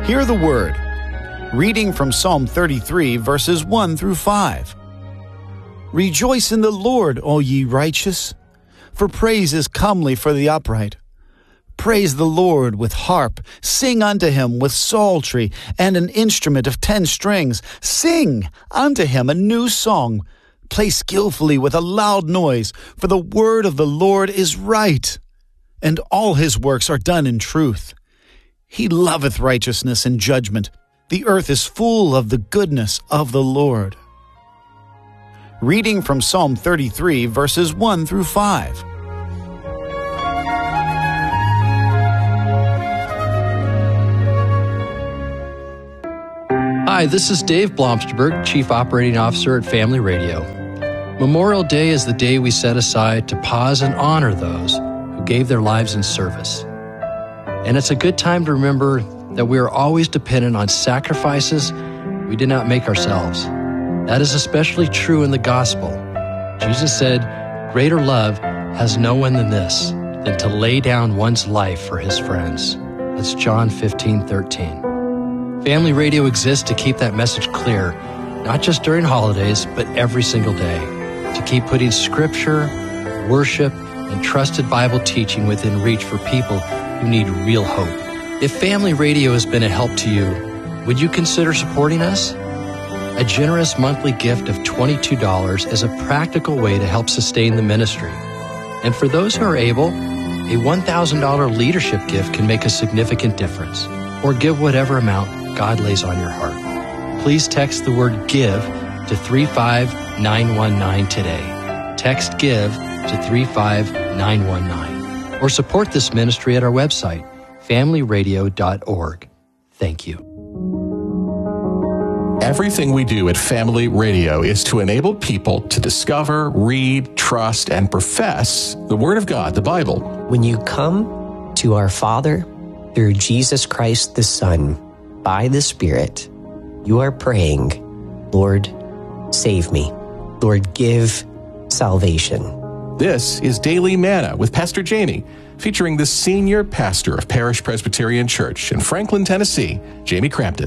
Hear the Word. Reading from Psalm 33, verses 1 through 5. Rejoice in the Lord, all ye righteous, for praise is comely for the upright. Praise the Lord with harp, sing unto him with psaltery, and an instrument of 10 strings. Sing unto him a new song. Play skillfully with a loud noise, for the word of the Lord is right, and all his works are done in truth. He loveth righteousness and judgment. The earth is full of the goodness of the Lord. Reading from Psalm 33, verses 1 through 5. Hi, this is Dave Blomsterberg, Chief Operating Officer at Family Radio. Memorial Day is the day we set aside to pause and honor those who gave their lives in service. And it's a good time to remember that we are always dependent on sacrifices we did not make ourselves. That is especially true in the gospel. Jesus said, "Greater love has no one than this, than to lay down one's life for his friends." That's John 15:13. Family Radio exists to keep that message clear, not just during holidays, but every single day, to keep putting Scripture, worship, and trusted Bible teaching within reach for people who need real hope. If Family Radio has been a help to you, would you consider supporting us? A generous monthly gift of $22 is a practical way to help sustain the ministry. And for those who are able, a $1,000 leadership gift can make a significant difference. Or give whatever amount God lays on your heart. Please text the word GIVE to 35919 today. Text GIVE to 35919. Or support this ministry at our website, familyradio.org. Thank you. Everything we do at Family Radio is to enable people to discover, read, trust, and profess the Word of God, the Bible. When you come to our Father through Jesus Christ the Son, by the Spirit, you are praying, Lord, save me. Lord, give salvation. This is Daily Manna with Pastor Jamie, featuring the senior pastor of Parish Presbyterian Church in Franklin, Tennessee, Jamie Crampton.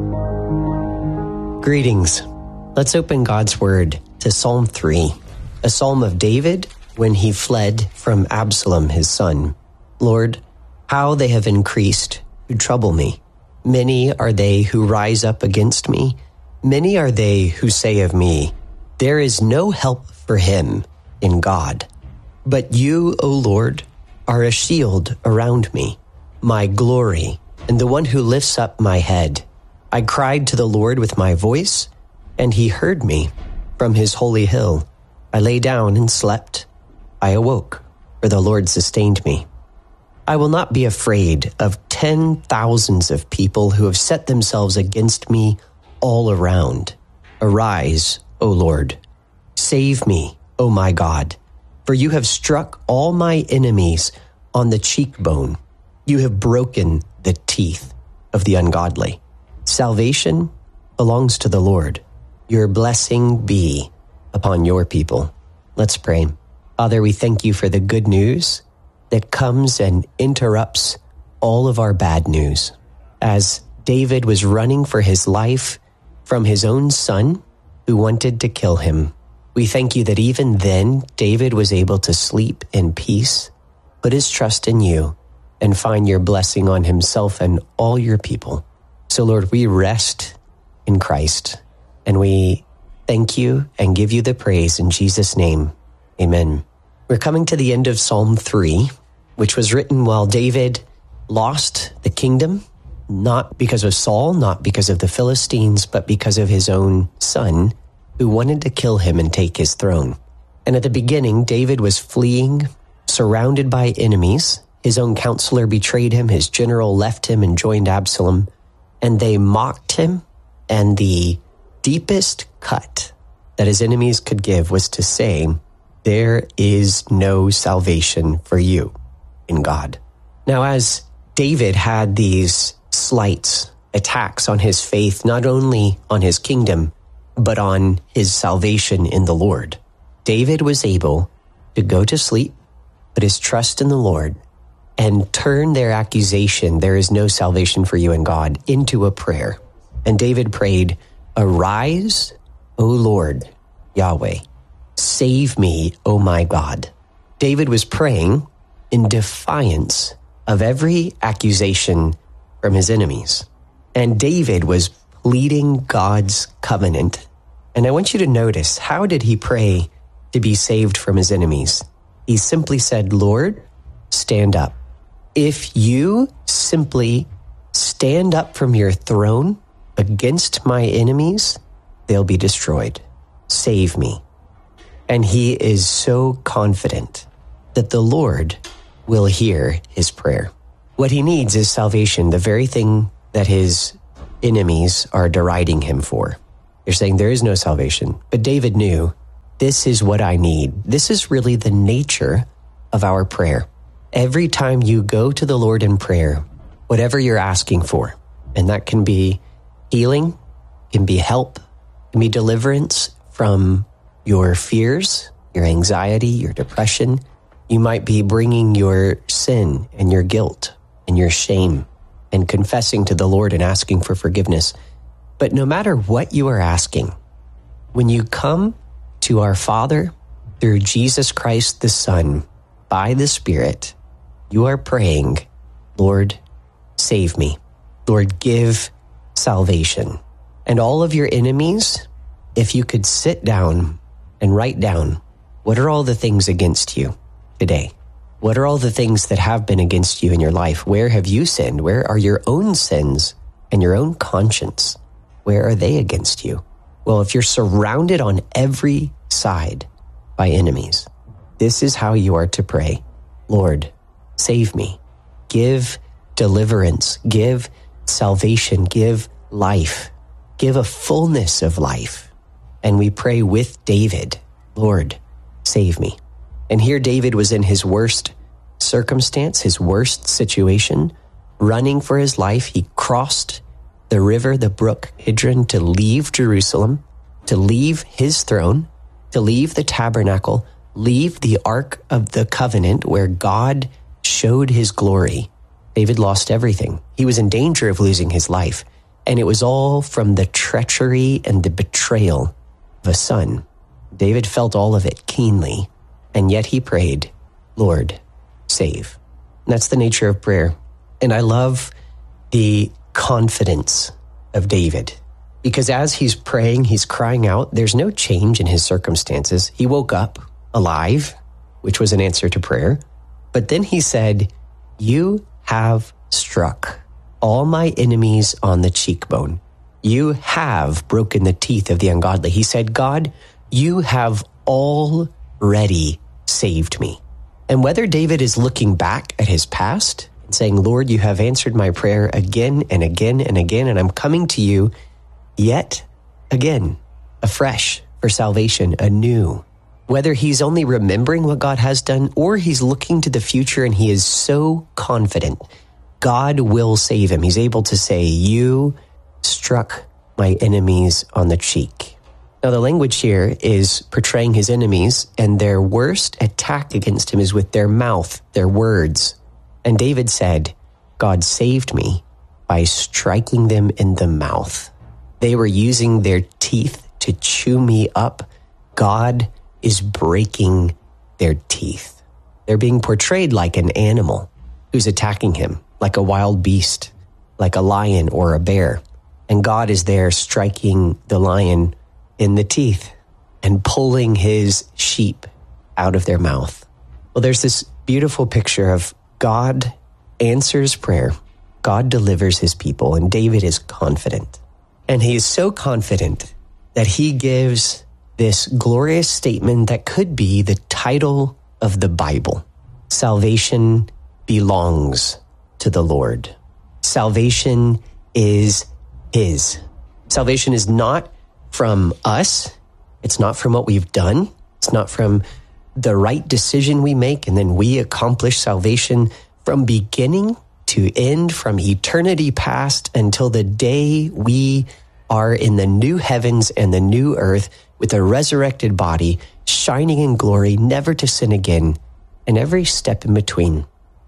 Greetings. Let's open God's Word to Psalm 3, a psalm of David when he fled from Absalom, his son. Lord, how they have increased who trouble me. Many are they who rise up against me. Many are they who say of me, there is no help for him in God. But you, O Lord, are a shield around me, my glory, and the one who lifts up my head. I cried to the Lord with my voice, and he heard me from his holy hill. I lay down and slept. I awoke, for the Lord sustained me. I will not be afraid of 10,000s of people who have set themselves against me all around. Arise, O Lord. Save me, O my God. For you have struck all my enemies on the cheekbone. You have broken the teeth of the ungodly. Salvation belongs to the Lord. Your blessing be upon your people. Let's pray. Father, we thank you for the good news that comes and interrupts all of our bad news. As David was running for his life from his own son who wanted to kill him, we thank you that even then David was able to sleep in peace, put his trust in you, and find your blessing on himself and all your people. So Lord, we rest in Christ, and we thank you and give you the praise in Jesus' name. Amen. We're coming to the end of Psalm 3, which was written while David lost the kingdom, not because of Saul, not because of the Philistines, but because of his own son, who wanted to kill him and take his throne. And at the beginning, David was fleeing, surrounded by enemies. His own counselor betrayed him, his general left him and joined Absalom, and they mocked him. And the deepest cut that his enemies could give was to say, there is no salvation for you in God. Now, as David had these slights, attacks on his faith, not only on his kingdom, but on his salvation in the Lord, David was able to go to sleep, put his trust in the Lord, and turn their accusation, "There is no salvation for you in God," into a prayer. And David prayed, "Arise, O Lord, Yahweh. Save me, O my God." David was praying in defiance of every accusation from his enemies. And David was pleading God's covenant. And I want you to notice, how did he pray to be saved from his enemies? He simply said, "Lord, stand up. If you simply stand up from your throne against my enemies, they'll be destroyed. Save me." And he is so confident that the Lord will hear his prayer. What he needs is salvation, the very thing that his enemies are deriding him for. They're saying there is no salvation. But David knew, this is what I need. This is really the nature of our prayer. Every time you go to the Lord in prayer, whatever you're asking for, and that can be healing, can be help, can be deliverance from your fears, your anxiety, your depression. You might be bringing your sin and your guilt and your shame and confessing to the Lord and asking for forgiveness. But no matter what you are asking, when you come to our Father through Jesus Christ the Son, by the Spirit, you are praying, "Lord, save me. Lord, give salvation." And all of your enemies, if you could sit down and write down, what are all the things against you today? What are all the things that have been against you in your life? Where have you sinned? Where are your own sins and your own conscience? Where are they against you? Well, if you're surrounded on every side by enemies, this is how you are to pray. "Lord, save me. Give deliverance. Give salvation. Give life. Give a fullness of life." And we pray with David, "Lord, save me." And here David was in his worst circumstance, his worst situation, running for his life. He crossed the river, the brook Kidron, to leave Jerusalem, to leave his throne, to leave the tabernacle, leave the Ark of the Covenant where God showed his glory. David lost everything. He was in danger of losing his life. And it was all from the treachery and the betrayal of a son. David felt all of it keenly. And yet he prayed, "Lord, save." And that's the nature of prayer. And I love the confidence of David, because as he's praying, he's crying out. There's no change in his circumstances. He woke up alive, which was an answer to prayer. But then he said, "You have struck all my enemies on the cheekbone. You have broken the teeth of the ungodly." He said, "God, you have already saved me." And whether David is looking back at his past and saying, "Lord, you have answered my prayer again and again and again, and I'm coming to you yet again, afresh for salvation, anew." Whether he's only remembering what God has done or he's looking to the future and he is so confident God will save him, he's able to say, "You struck my enemies on the cheek." Now, the language here is portraying his enemies, and their worst attack against him is with their mouth, their words. And David said, "God saved me by striking them in the mouth." They were using their teeth to chew me up. God is breaking their teeth. They're being portrayed like an animal who's attacking him, like a wild beast, like a lion or a bear. And God is there striking the lion in the teeth and pulling his sheep out of their mouth. Well, there's this beautiful picture of God answers prayer. God delivers his people, and David is confident. And he is so confident that he gives this glorious statement that could be the title of the Bible. Salvation belongs to the Lord. Salvation is his. Salvation is not from us. It's not from what we've done. It's not from the right decision we make and then we accomplish salvation. From beginning to end, from eternity past until the day we are in the new heavens and the new earth with a resurrected body, shining in glory, never to sin again, and every step in between.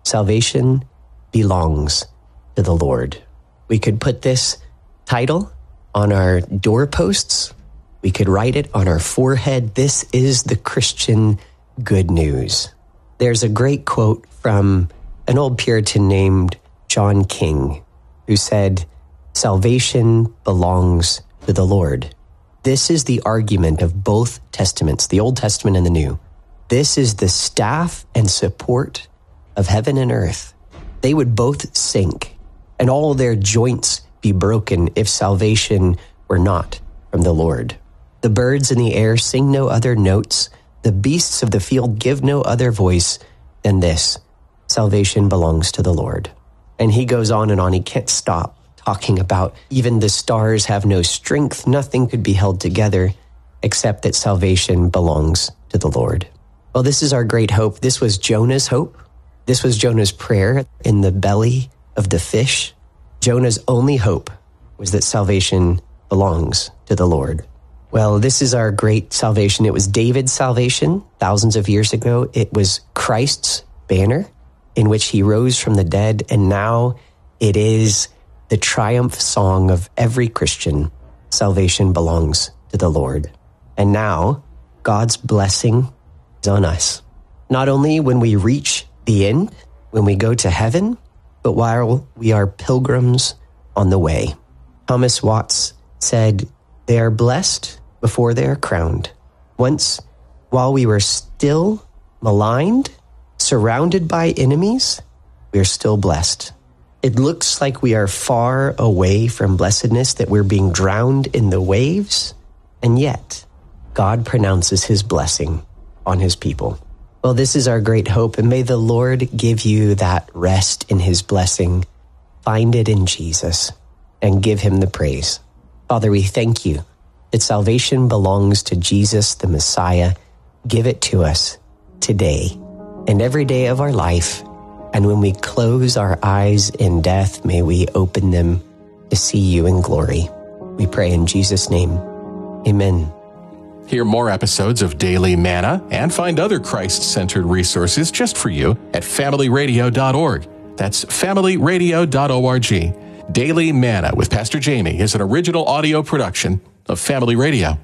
Salvation belongs to the Lord. We could put this title on our doorposts. We could write it on our forehead. This is the Christian good news. There's a great quote from an old Puritan named John King, who said, "Salvation belongs to the Lord." This is the argument of both testaments, the Old Testament and the New. This is the staff and support of heaven and earth. They would both sink, and all their joints be broken if salvation were not from the Lord. The birds in the air sing no other notes. The beasts of the field give no other voice than this: salvation belongs to the Lord. And he goes on and on. He can't stop talking about even the stars have no strength. Nothing could be held together except that salvation belongs to the Lord. Well, this is our great hope. This was Jonah's hope. This was Jonah's prayer in the belly of the fish. Jonah's only hope was that salvation belongs to the Lord. Well, this is our great salvation. It was David's salvation thousands of years ago. It was Christ's banner in which he rose from the dead. And now it is the triumph song of every Christian. Salvation belongs to the Lord. And now God's blessing is on us. Not only when we reach the end, when we go to heaven, but while we are pilgrims on the way. Thomas Watts said, "They are blessed before they are crowned. Once, while we were still maligned, surrounded by enemies, we are still blessed." It looks like we are far away from blessedness, that we're being drowned in the waves, and yet God pronounces his blessing on his people. Well, this is our great hope, and may the Lord give you that rest in his blessing. Find it in Jesus and give him the praise. Father, we thank you that salvation belongs to Jesus, the Messiah. Give it to us today and every day of our life. And when we close our eyes in death, may we open them to see you in glory. We pray in Jesus' name. Amen. Hear more episodes of Daily Manna and find other Christ-centered resources just for you at familyradio.org. That's familyradio.org. Daily Manna with Pastor Jamie is an original audio production of Family Radio.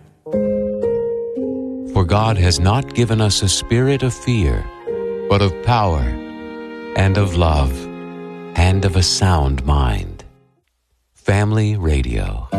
For God has not given us a spirit of fear, but of power and of love and of a sound mind. Family Radio.